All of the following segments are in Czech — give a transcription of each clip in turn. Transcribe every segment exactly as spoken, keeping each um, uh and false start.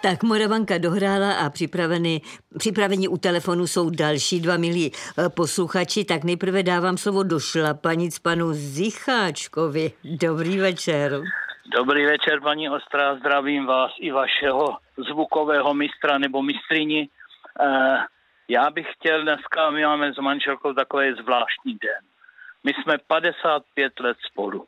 Tak Moravanka dohrála a připraveni, připraveni u telefonu jsou další dva milí posluchači. Tak nejprve dávám slovo do šlapanic panu Zicháčkovi. Dobrý večer. Dobrý večer, paní Ostrá, zdravím vás i vašeho zvukového mistra nebo mistrini. Uh, já bych chtěl dneska, my máme s manželkou takový zvláštní den. My jsme padesát pět let spolu.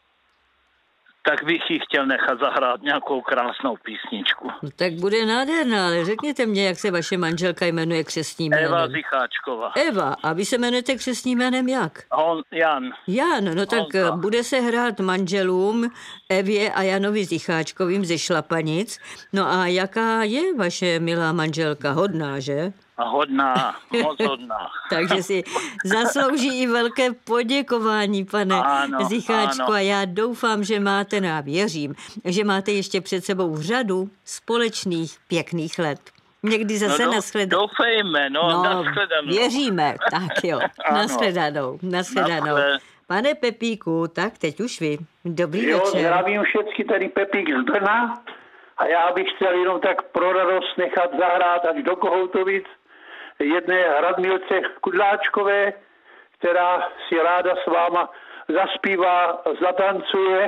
Tak bych ji chtěl nechat zahrát nějakou krásnou písničku. No, tak bude nádherná, ale řekněte mě, jak se vaše manželka jmenuje křestním jménem. Eva Zicháčková. Eva, a vy se jmenujete křestním jménem jak? Hon, Jan. Jan, no tak Honza. Bude se hrát manželům Evě a Janovi Zicháčkovým ze Šlapanic. No a jaká je vaše milá manželka? Hodná, že? A hodná, moc hodná. Takže si zaslouží i velké poděkování, pane ano, Zicháčku. ano. A já doufám, že máte, no já věřím, že máte ještě před sebou řadu společných pěkných let. Někdy zase no, do, nashledanou. Doufejme, no, no nashledanou. Věříme, tak jo, Ano. nashledanou, nashledanou. Nashle. Pane Pepíku, tak teď už vy. Dobrý Jo, večer. zdravím všechny, tady Pepík z Brna a já bych chtěl jenom tak pro radost nechat zahrát až do Kohoutovic jedné Radmilce Kudláčkové, která si ráda s váma zaspívá, zatancuje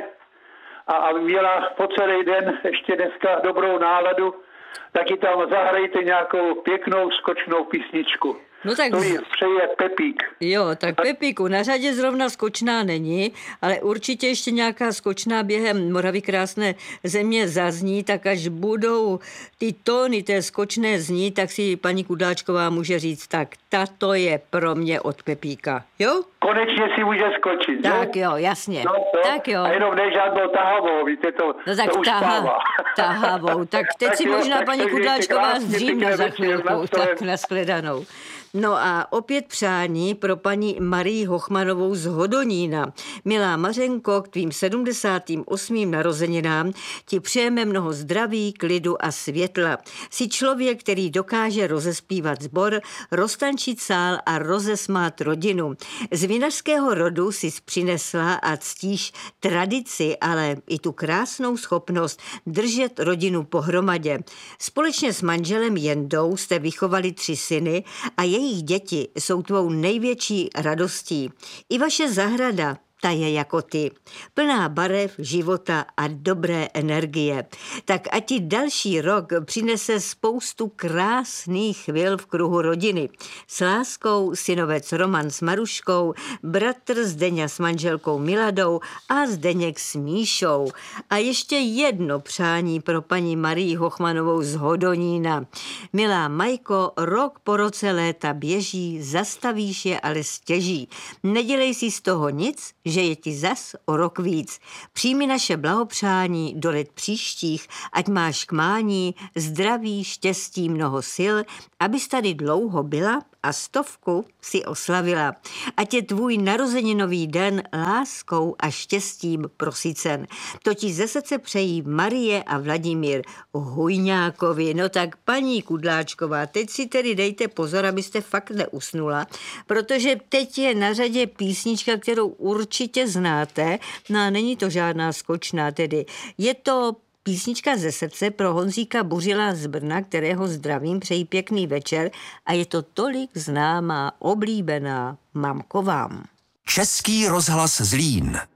a aby měla po celý den ještě dneska dobrou náladu, taky tam zahrajte nějakou pěknou skočnou písničku. No tak To jí přeje Pepík. Jo, tak Pepíku, na řadě zrovna skočná není, ale určitě ještě nějaká skočná během Moravy krásné země zazní, tak až budou ty tóny té skočné zní, tak si paní Kudláčková může říct, tak tato je pro mě od Pepíka, jo? Konečně si může skočit, Tak jo? jo, jasně, No, to, tak jo. A jenom ne žádnou tahavou, víte, to, No tak to už taha, spává. tahavou, tak teď Tak si jo, možná tak paní se mějte Kudláčková krásně, zdřímne pěkné za večer, chvilku, nashledanou. tak nashledanou. No a opět přání pro paní Marii Hochmanovou z Hodonína. Milá Mařenko, k tvým sedmdesátým osmým narozeninám ti přejeme mnoho zdraví, klidu a světla. Jsi člověk, který dokáže rozespívat sbor, roztančit sál a rozesmát rodinu. Z vinařského rodu jsi přinesla a ctíš tradici, ale i tu krásnou schopnost držet rodinu pohromadě. Společně s manželem Jendou jste vychovali tři syny a jejich děti jsou tvou největší radostí. I vaše zahrada, ta je jako ty, plná barev, života a dobré energie. Tak ať ti další rok přinese spoustu krásných chvil v kruhu rodiny. S láskou synovec Roman s Maruškou, bratr Zdeňa s manželkou Miladou a Zdeněk s Míšou. A ještě jedno přání pro paní Marii Hochmanovou z Hodonína. Milá Majko, rok po roce léta běží, zastavíš je, ale stěží. Nedělej si z toho nic, že je ti zas o rok víc. Přijmi naše blahopřání do let příštích, ať máš k mání zdraví, štěstí, mnoho sil, abys tady dlouho byla a stovku si oslavila. Ať je tvůj narozeninový den láskou a štěstím prosycen. To ti ze srdce přejí Marie a Vladimír Hujňákovi. No tak paní Kudláčková, teď si tedy dejte pozor, abyste fakt neusnula, protože teď je na řadě písnička, kterou určitě znáte, no a není to žádná skočná tedy. Je to písnička ze srdce pro Honzíka Buřila z Brna, kterého zdravím, přeji pěkný večer a je to tolik známá, oblíbená Mamko vám. Český rozhlas Zlín.